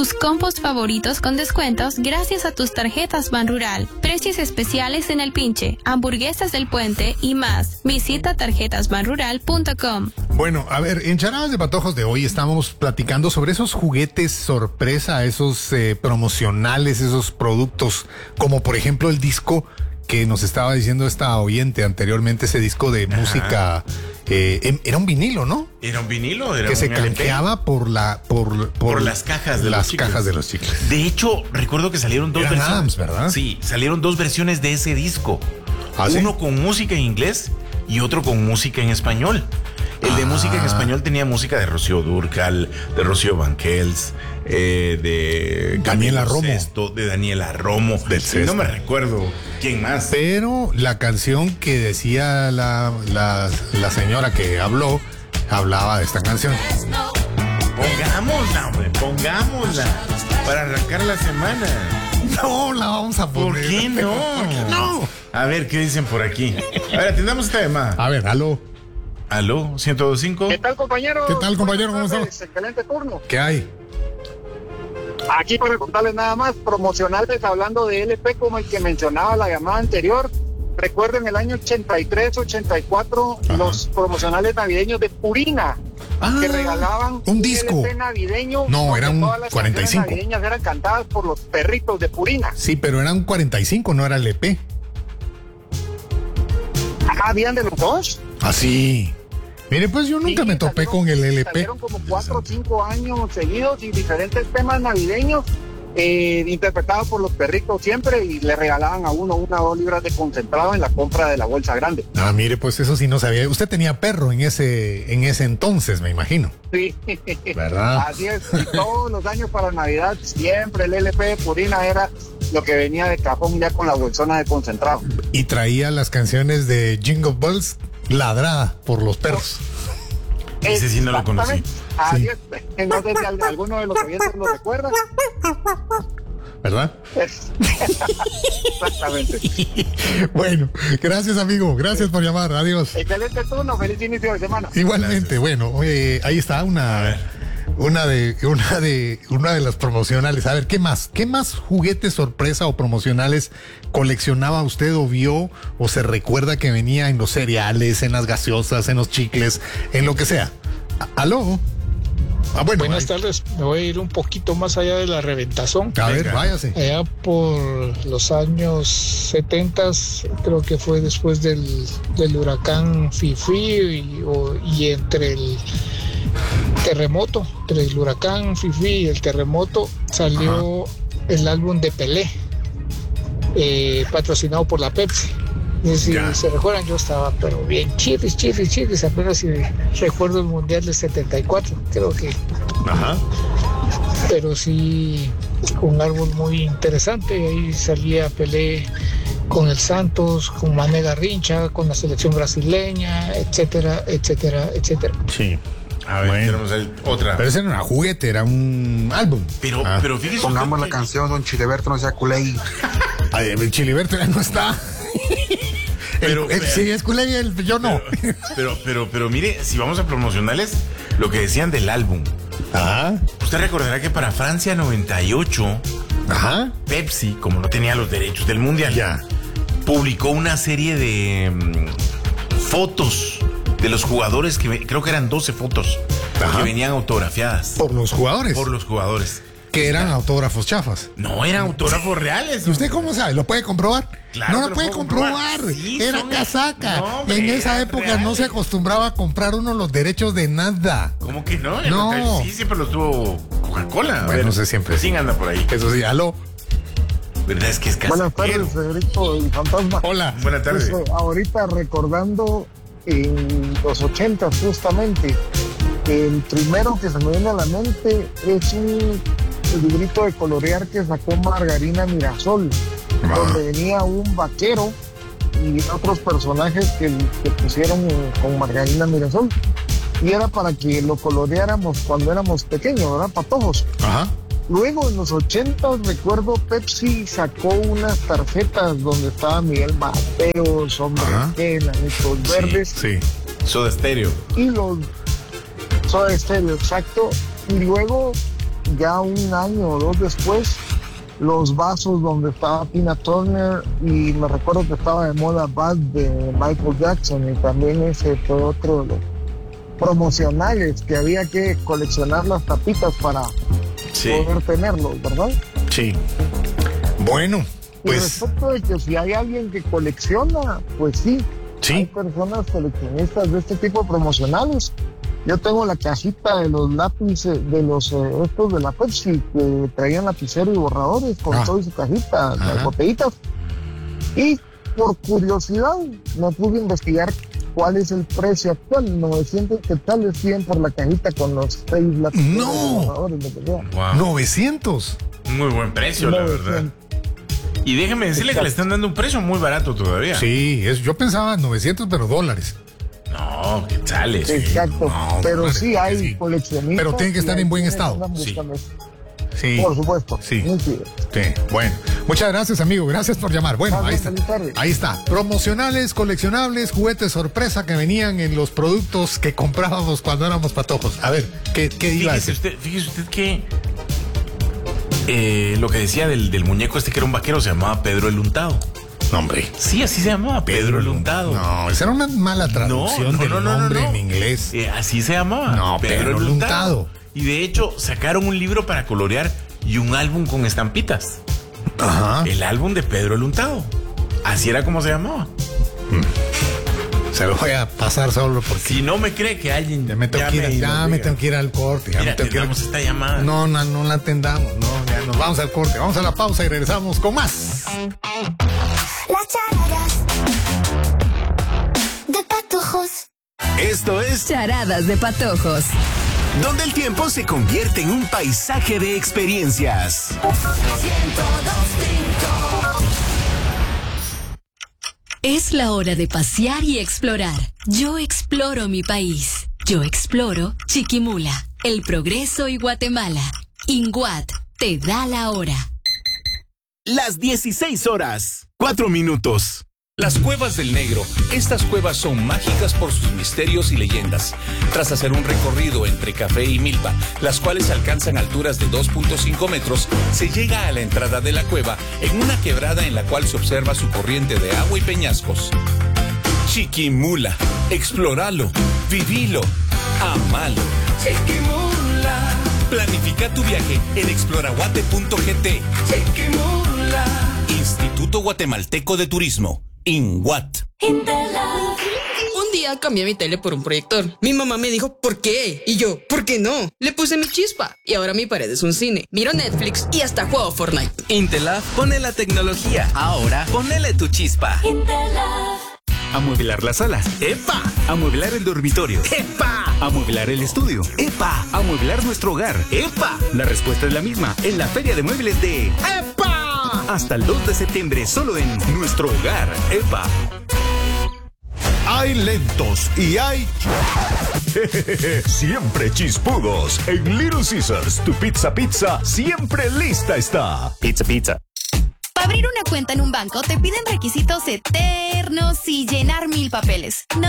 tus combos favoritos con descuentos gracias a tus tarjetas Banrural. Precios especiales en El Pinche, hamburguesas del Puente y más. Visita tarjetasbanrural.com. Bueno, a ver, en Charadas de Patojos de hoy estamos platicando sobre esos juguetes sorpresa, esos promocionales, esos productos, como por ejemplo el disco que nos estaba diciendo esta oyente anteriormente, ese disco de música, era un vinilo, ¿no? Era un vinilo, era que un se LP. canjeaba por las cajas de los chicles. De hecho, recuerdo que salieron dos versiones. Adams, ¿verdad? Sí, salieron dos versiones de ese disco. ¿Ah, sí? Uno con música en inglés y otro con música en español. El de música en español tenía música de Rocío Dúrcal, de Rocío Banquels, de Daniela Romo. De Daniela Romo. Del Sí, no me recuerdo quién más. Pero la canción que decía la señora que hablaba de esta canción. Pongámosla, hombre, pongámosla. Para arrancar la semana. No, la vamos a poner. ¿Por qué no? ¿Por qué no? A ver, ¿qué dicen por aquí? A ver, atendamos esta llamada. A ver, aló. ¿Aló? ¿102.5? ¿Qué tal, compañero? ¿Cómo estás? Excelente turno. ¿Qué hay? Aquí para contarles nada más, promocionales hablando de LP como el que mencionaba la llamada anterior. Recuerden el año 83, 84, Ajá. los promocionales navideños de Purina, que regalaban un disco LP navideño. No, era un todas las 45. canciones navideñas eran cantadas por los perritos de Purina. Sí, pero era un 45, no era el EP. Ajá, ¿habían de los dos? Así. Mire, pues yo nunca Sí, me topé salieron- con el LP. Salieron como 4 o 5 años seguidos y diferentes temas navideños interpretados por los perritos siempre, y le regalaban a uno 1 o 2 libras de concentrado en la compra de la bolsa grande. Ah, mire, pues eso sí no sabía. Usted tenía perro en ese entonces, me imagino. Sí, ¿Verdad? así es. Y todos los años para Navidad siempre el LP de Purina era lo que venía de cajón ya con la bolsona de concentrado. Y traía las canciones de Jingle Bells ladrada por los perros. Ese sí no lo conocí. Exactamente. Así es. No sé si alguno de los oyentes lo recuerda. ¿Verdad? Exactamente. Bueno, gracias, amigo. Gracias por llamar. Adiós. Excelente turno, feliz inicio de semana. Igualmente, bueno, ahí está una de las promocionales. A ver, ¿qué más? ¿Qué más juguetes sorpresa o promocionales coleccionaba usted o vio o se recuerda que venía en los cereales, en las gaseosas, en los chicles, en lo que sea? ¿Aló? Bueno, Buenas tardes, me voy a ir un poquito más allá de la reventazón. A ver, váyase. Allá por los años 70, creo que fue después del huracán Fifi y entre el terremoto, entre el huracán Fifi y el terremoto, salió el álbum de Pelé, patrocinado por la Pepsi. Y si se recuerdan, yo estaba pero bien chirris, apenas si recuerdo el Mundial del 74, creo que. Ajá. Pero sí, un álbum muy interesante. Ahí salía Pelé con el Santos, con Mané Garrincha, con la selección brasileña, etcétera, etcétera, etcétera. Sí. A ver, Bueno. tenemos otra. Pero ese no era juguete, era un álbum. Pero fíjese. Pongamos usted la que- canción Don Chiliberto no sea culé. Ay, el Chiliberto ya no está. Pero- Sí, es culé, yo no. Pero mire, si vamos a promocionales, lo que decían del álbum. Ajá. Usted recordará que para Francia 98, Ajá. Pepsi, como no tenía los derechos del mundial, Ya. publicó una serie de fotos de los jugadores creo que eran 12 fotos Ajá. que venían autografiadas Por los jugadores. por los jugadores. Que eran autógrafos chafas. No eran autógrafos reales. ¿Y usted cómo sabe? ¿Lo puede comprobar? Claro no que lo lo puede puedo comprobar. comprobar. Sí, Era son- casaca. No, hombre, en esa eran época no se reales. acostumbraba a comprar uno los derechos de nada. ¿Cómo que no? No. Sí, siempre lo tuvo Coca-Cola. A Bueno, ver, no sé siempre. Sí anda por ahí. Eso sí, aló. ¿Verdad? Es que es Buenas casero. tardes, Federico, el fantasma. Hola. Buenas tardes. Pues, ahorita recordando en los 80 justamente, el primero que se me viene a la mente es un librito de colorear que sacó Margarina Mirasol, donde venía un vaquero y otros personajes que pusieron con Margarina Mirasol, y era para que lo coloreáramos cuando éramos pequeños, ¿verdad? Patojos. Ajá. Luego en los 80 recuerdo Pepsi sacó unas tarjetas donde estaba Miguel Mateos, Hombre Ajá. G, Nanitos Verdes Sí. Soda Stereo. y los Soda Stereo, exacto. Y luego ya un año o dos después, los vasos donde estaba Tina Turner, y me recuerdo que estaba de moda Bad de Michael Jackson, y también ese fue otro de los promocionales que había que coleccionar las tapitas para poder tenerlos, ¿verdad? Sí. Bueno, y pues... respecto de que si hay alguien que colecciona, pues sí. Hay personas coleccionistas de este tipo de promocionales. Yo tengo la cajita de los lápices, de los estos de la Pepsi, que traían lapicero y borradores con toda su cajita, las botellitas. Y por curiosidad me pude investigar cuál es el precio actual. 900 quetzales 100 por la cajita con los 6 lápices. ¡No! Wow. 900. Muy buen precio, 900. La verdad. Y déjeme decirle que le están dando un precio muy barato todavía. Sí, yo pensaba 900, pero dólares. No, quetzales. Exacto. No, pero sí hay coleccionistas. Pero tiene que estar en buen estado. Sí. Por supuesto. Sí. Sí. Bueno, muchas gracias, amigo. Gracias por llamar. Bueno, ahí está. Promocionales, coleccionables, juguetes sorpresa que venían en los productos que comprábamos cuando éramos patojos. A ver, ¿qué iba a decir? Fíjese usted que lo que decía del muñeco este que era un vaquero se llamaba Pedro el Untado. No, hombre. Sí, así se llamaba, Pedro el Untado. No, esa era una mala traducción del nombre en inglés. Así se llamaba. No, Pedro el Untado. Y de hecho sacaron un libro para colorear y un álbum con estampitas. Ajá. El álbum de Pedro el Untado. Así era como se llamaba. Se lo voy a pasar solo porque... Si no me cree que alguien... Ya me tengo que ir al corte. Mira, atendamos esta llamada. No la atendamos. No, ya nos vamos al corte. Vamos a la pausa y regresamos con más. Las charadas de Patojos. Esto es Charadas de Patojos, donde el tiempo se convierte en un paisaje de experiencias. 102.5. Es la hora de pasear y explorar. Yo exploro mi país. Yo exploro Chiquimula, El Progreso y Guatemala. INGUAT te da la hora. Las 16:04. Las Cuevas del Negro. Estas cuevas son mágicas por sus misterios y leyendas. Tras hacer un recorrido entre café y milpa, las cuales alcanzan alturas de 2.5 metros, se llega a la entrada de la cueva en una quebrada en la cual se observa su corriente de agua y peñascos. Chiquimula. Explóralo, vivilo, amalo. Chiquimula. Planifica tu viaje en exploraguate.gt. Chiquimula. Instituto Guatemalteco de Turismo. INGUAT. Un día cambié mi tele por un proyector. Mi mamá me dijo, ¿por qué? Y yo, ¿por qué no? Le puse mi chispa y ahora mi pared es un cine. Miro Netflix y hasta juego Fortnite. Intelab pone la tecnología. Ahora ponele tu chispa. Intelab. Amueblar la sala. ¡Epa! Amueblar el dormitorio. ¡Epa! Amueblar el estudio. ¡Epa! Amueblar nuestro hogar. ¡Epa! La respuesta es la misma en la Feria de Muebles de ¡Epa! Hasta el 2 de septiembre solo en Nuestro Hogar. ¡Epa! Hay lentos y hay siempre chispudos. En Little Caesars, tu pizza siempre lista está. Pizza. Para abrir una cuenta en un banco te piden requisitos eternos y llenar 1000 papeles. No.